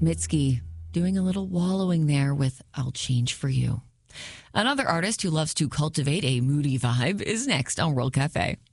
Mitski doing a little wallowing there with I'll Change for You. Another artist who loves to cultivate a moody vibe is next on World Cafe.